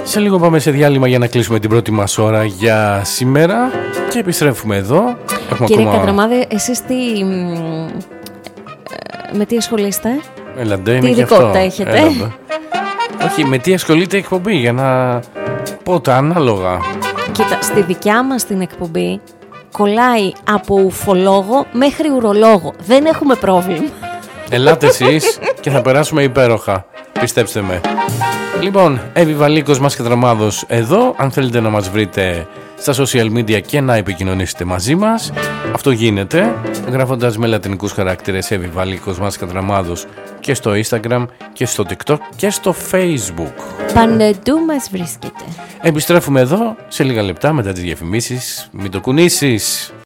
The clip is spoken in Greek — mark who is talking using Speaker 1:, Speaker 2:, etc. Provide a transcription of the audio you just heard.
Speaker 1: Σε λίγο πάμε σε διάλειμμα για να κλείσουμε την πρώτη μας ώρα για σήμερα και επιστρέφουμε εδώ.
Speaker 2: Κύριε Κατραμάδε, εσείς με τι ασχολείστε?
Speaker 1: Έλαντε,
Speaker 2: τι ειδικότητα έχετε?
Speaker 1: Όχι, με τι ασχολείται η εκπομπή, για να πω τα ανάλογα.
Speaker 2: Κοίτα, στη δικιά μας την εκπομπή κολλάει από ουφολόγο μέχρι ουρολόγο. Δεν έχουμε πρόβλημα. Ελάτε
Speaker 1: εσείς και θα περάσουμε υπέροχα. Πιστέψτε με. Λοιπόν, Εύη Βαλίκος, Μάσης Κατραμάδος εδώ. Αν θέλετε να μας βρείτε στα social media και να επικοινωνήσετε μαζί μας, αυτό γίνεται γράφοντας με λατινικούς χαρακτήρες Εύη Βαλίκος, Μάσης Κατραμάδος και στο Instagram και στο TikTok και στο Facebook.
Speaker 2: Παντού μας βρίσκεται.
Speaker 1: Επιστρέφουμε εδώ σε λίγα λεπτά μετά τις διαφημίσεις. Μην το κουνήσεις.